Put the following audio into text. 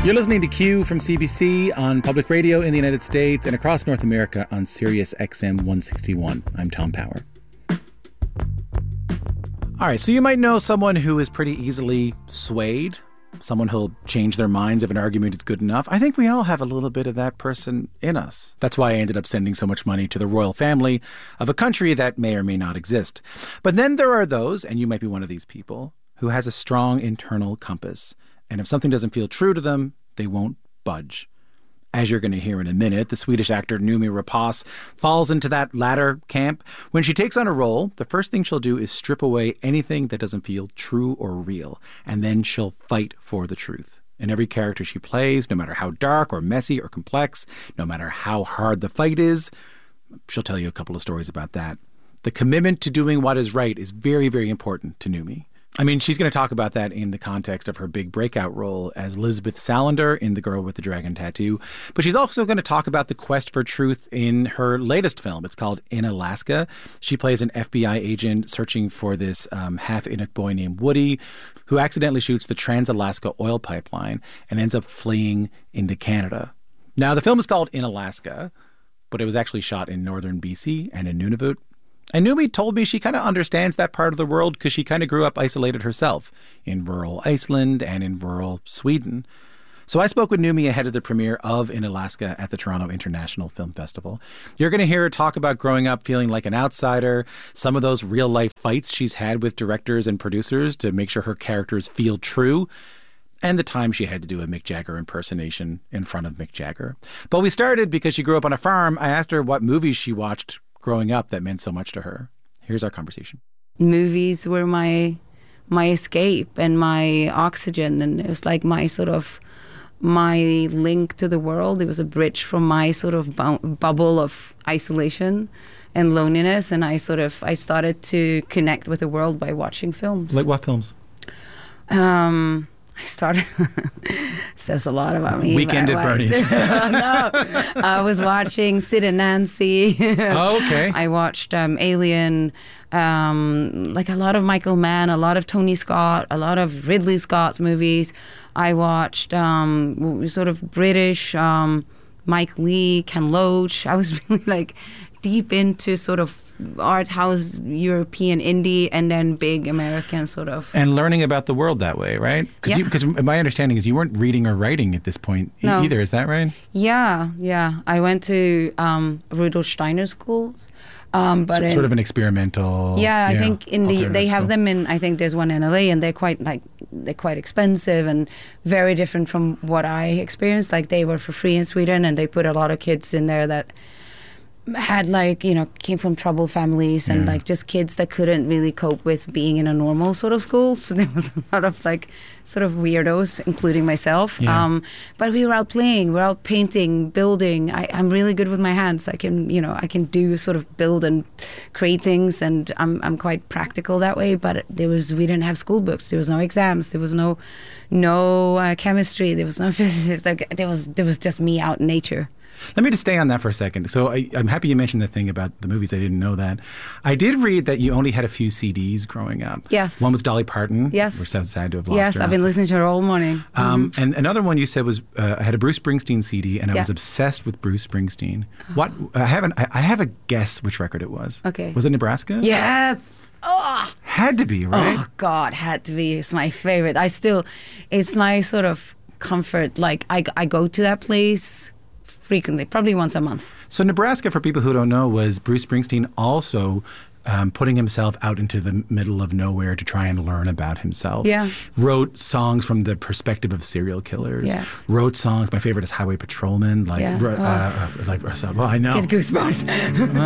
You're listening to Q from CBC on public radio in the United States and across North America on Sirius XM 161. I'm Tom Power. All right, so you might know someone who is pretty easily swayed, someone who'll change their minds if an argument is good enough. I think we all have a little bit of that person in us. That's why I ended up sending so much money to the royal family of a country that may or may not exist. But then there are those, and you might be one of these people, who has a strong internal compass. And if something doesn't feel true to them, they won't budge. As you're going to hear in a minute, the Swedish actor Noomi Rapace falls into that latter camp. When she takes on a role, the first thing she'll do is strip away anything that doesn't feel true or real, and then she'll fight for the truth. In every character she plays, no matter how dark or messy or complex, no matter how hard the fight is, she'll tell you a couple of stories about that. The commitment to doing what is right is very, very important to Noomi. I mean, she's going to talk about that in the context of her big breakout role as Lisbeth Salander in The Girl with the Dragon Tattoo. But she's also going to talk about the quest for truth in her latest film. It's called In Alaska. She plays an FBI agent searching for this half-Inuk boy named Woody, who accidentally shoots the Trans-Alaska oil pipeline and ends up fleeing into Canada. Now, the film is called In Alaska, but it was actually shot in northern BC and in Nunavut. And Noomi told me she kind of understands that part of the world because she kind of grew up isolated herself in rural Iceland and in rural Sweden. So I spoke with Noomi ahead of the premiere of In Alaska at the Toronto International Film Festival. You're going to hear her talk about growing up feeling like an outsider, some of those real-life fights she's had with directors and producers to make sure her characters feel true, and the time she had to do a Mick Jagger impersonation in front of Mick Jagger. But we started because she grew up on a farm. I asked her what movies she watched growing up that meant so much to her. Here's our conversation. Movies were my escape and my oxygen, and it was like my link to the world. It was a bridge from my sort of bubble of isolation and loneliness, and I started to connect with the world by watching films. Like what films? I started, says a lot about me. Weekend at Bernie's. No, I was watching Sid and Nancy. Oh, okay. I watched Alien, like a lot of Michael Mann, a lot of Tony Scott, a lot of Ridley Scott's movies. I watched sort of British, Mike Leigh, Ken Loach. I was really like deep into sort of art house, European indie, and then big American sort of. And learning about the world that way, right? Because my understanding is you weren't reading or writing at this point either. Is that right? Yeah. I went to Rudolf Steiner schools. But sort of an experimental. Yeah, I think they have them in. I think there's one in LA, and they're quite expensive and very different from what I experienced. Like they were for free in Sweden, and they put a lot of kids in there that had came from troubled families and like just kids that couldn't really cope with being in a normal sort of school. So there was a lot of like sort of weirdos, including myself. Yeah. But we were out playing, we were out painting, building. I'm really good with my hands. I can do sort of build and create things, and I'm quite practical that way. But we didn't have school books. There was no exams. There was no chemistry. There was no physics. There was just me out in nature. Let me just stay on that for a second. So I'm happy you mentioned the thing about the movies. I didn't know that. I did read that you only had a few CDs growing up. Yes. One was Dolly Parton. Yes. We're so sad to have lost her. Yes, I've been listening to her all morning. And another one you said was I had a Bruce Springsteen CD, and I was obsessed with Bruce Springsteen. What? I have a guess which record it was. Okay. Was it Nebraska? Yes. Oh. Had to be, right? Oh, God, had to be. It's my favorite. It's my sort of comfort. Like, I go to that place frequently, probably once a month. So Nebraska, for people who don't know, was Bruce Springsteen also putting himself out into the middle of nowhere to try and learn about himself. Yeah. Wrote songs from the perspective of serial killers. Yes. Wrote songs. My favorite is Highway Patrolman. I know. Get goosebumps.